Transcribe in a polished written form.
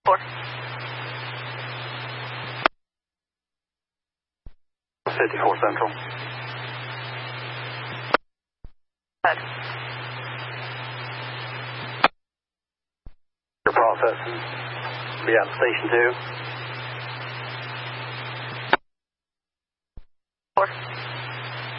54 Central. Good. You're processing. Be out of station 2.